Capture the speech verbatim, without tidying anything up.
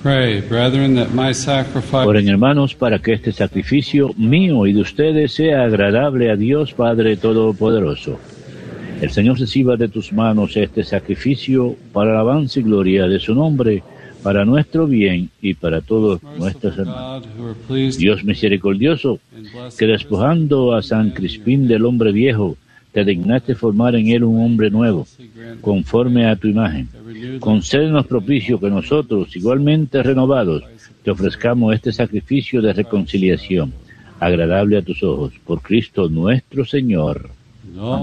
Pray, brethren, that my sacrifice... Oren, hermanos, para que este sacrificio mío y de ustedes sea agradable a Dios Padre Todopoderoso. El Señor reciba de tus manos este sacrificio para alabanza y gloria de su nombre, para nuestro bien y para todos nuestros hermanos. Dios misericordioso, que despojando a San Crispín del hombre viejo, te dignaste formar en él un hombre nuevo, conforme a tu imagen. Concédenos propicio que nosotros, igualmente renovados, te ofrezcamos este sacrificio de reconciliación, agradable a tus ojos, por Cristo nuestro Señor.